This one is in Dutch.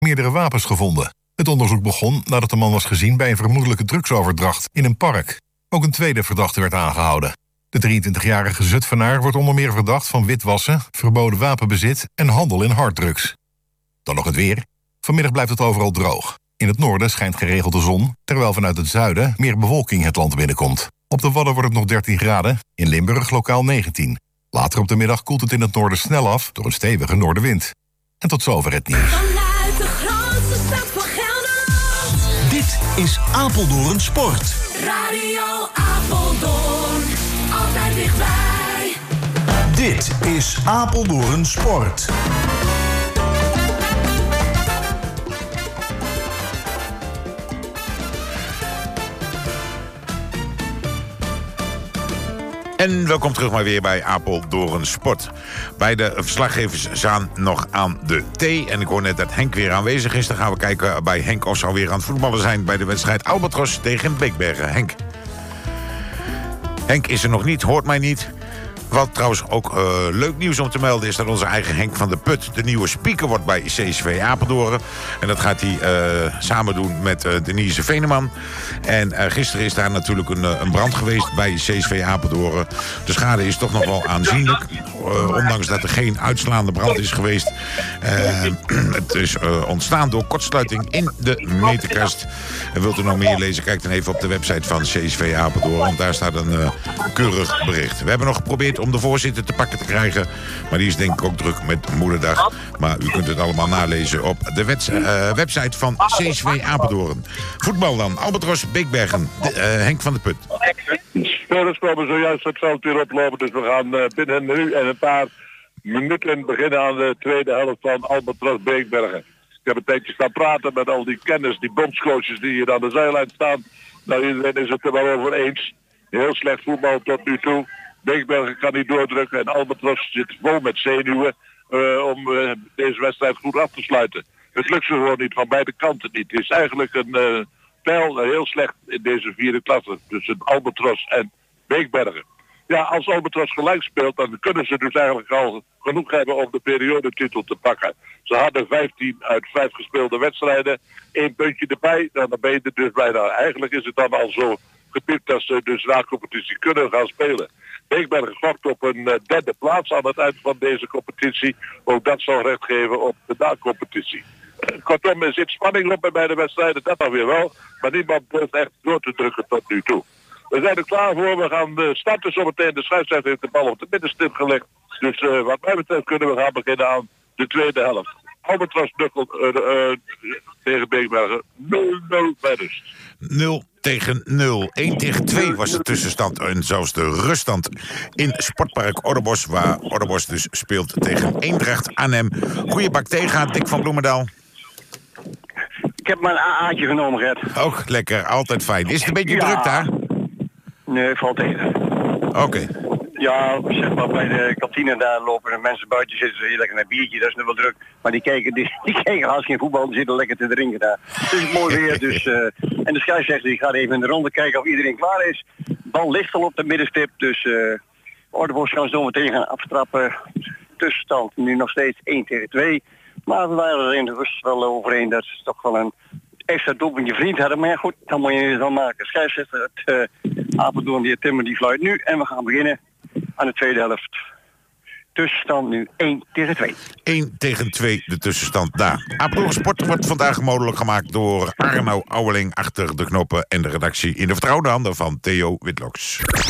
meerdere wapens gevonden. Het onderzoek begon nadat de man was gezien bij een vermoedelijke drugsoverdracht in een park. Ook een tweede verdachte werd aangehouden. De 23-jarige Zutphenaar wordt onder meer verdacht van witwassen, verboden wapenbezit en handel in harddrugs. Dan nog het weer. Vanmiddag blijft het overal droog. In het noorden schijnt geregeld de zon, terwijl vanuit het zuiden meer bewolking het land binnenkomt. Op de Wadden wordt het nog 13 graden, in Limburg lokaal 19. Later op de middag koelt het in het noorden snel af door een stevige noordenwind. En tot zover het nieuws. Vanuit de grootste stad van Gelderland. Dit is Apeldoorn Sport. Radio Apeldoorn, altijd dichtbij. Dit is Apeldoorn Sport. En welkom terug maar weer bij Apeldoorn Sport. Beide verslaggevers staan nog aan de thee. En ik hoor net dat Henk weer aanwezig is. Dan gaan we kijken bij Henk of ze alweer aan het voetballen zijn bij de wedstrijd Albatros tegen Beekbergen. Henk is er nog niet, hoort mij niet. Wat trouwens ook leuk nieuws om te melden is dat onze eigen Henk van der Put de nieuwe speaker wordt bij CSV Apeldoorn. En dat gaat hij samen doen met Denise Veneman. En gisteren is daar natuurlijk een brand geweest bij CSV Apeldoorn. De schade is toch nog wel aanzienlijk. Ondanks dat er geen uitslaande brand is geweest. Het is ontstaan door kortsluiting in de meterkast. En wilt u nog meer lezen, kijk dan even op de website van CSV Apeldoorn. Want daar staat een keurig bericht. We hebben nog geprobeerd om de voorzitter te pakken te krijgen. Maar die is denk ik ook druk met moederdag. Maar u kunt het allemaal nalezen op de website van CSV Apeldoorn. Voetbal dan. Albatros Beekbergen. Henk van der Put. De spelers komen zojuist het veld weer oplopen. Dus we gaan binnen nu en een paar minuten beginnen aan de tweede helft van Albatros Beekbergen. Ik heb een tijdje staan praten met al die kennis, die bondscoaches die hier aan de zijlijn staan. Nou, iedereen is het er wel over eens. Heel slecht voetbal tot nu toe. Beekbergen kan niet doordrukken en Albatros zit vol met zenuwen om deze wedstrijd goed af te sluiten. Het lukt ze gewoon niet, van beide kanten niet. Het is eigenlijk een pijl heel slecht in deze vierde klasse tussen Albatros en Beekbergen. Ja, als Albatros gelijk speelt, dan kunnen ze dus eigenlijk al genoeg hebben om de periodetitel te pakken. Ze hadden 15 uit 5 gespeelde wedstrijden, 1 puntje erbij, dan ben je er dus bijna. Eigenlijk is het dan al zo gepiept dat ze dus na competitie kunnen gaan spelen. Beekbergen gokt op een derde plaats aan het eind van deze competitie. Ook dat zal recht geven op de na-competitie. Kortom, er zit spanning op bij de wedstrijden, dat dan weer wel. Maar niemand durft echt door te drukken tot nu toe. We zijn er klaar voor, we gaan starten zometeen. De scheidsrechter heeft de bal op de middenstip gelegd. Dus wat mij betreft kunnen we gaan beginnen aan de tweede helft. Albatros tegen Beekbergen 0-0 bij rust. 0 tegen 0. 1 tegen 2 was de tussenstand en zelfs de ruststand in Sportpark Orrebosch, waar Orrebosch dus speelt tegen Eendracht Arnhem. Goeie bak tegen, Dick van Bloemendaal. Ik heb maar een AA'tje genomen, Gert. Ook lekker, altijd fijn. Is het een beetje druk daar? Nee, valt tegen. Oké. Ja, zeg maar bij de kantine daar lopen de mensen buiten zitten ze hier lekker naar biertje, dat is nu wel druk. Maar die kijken haast geen voetbal, die zitten lekker te drinken daar. Het is mooi weer, dus en de scheidsrechter die gaat even in de ronde kijken of iedereen klaar is. Bal ligt al op de middenstip, dus Orrebosch gaan zo meteen gaan aftrappen. Tussenstand nu nog steeds 1 tegen 2. Maar we waren er in de rust wel overheen dat ze toch wel een extra doelpuntje vriend hadden. Maar ja, goed, dan moet je het dan maken. Scheidsrechter, het Apeldoorn, die Timmer, die fluit nu. En we gaan beginnen aan de tweede helft. Tussenstand nu 1 tegen 2. 1 tegen 2 de tussenstand daar. Apeldoorn Sport wordt vandaag mogelijk gemaakt door Arno Ouweling achter de knoppen en de redactie in de vertrouwde handen van Theo Witloks.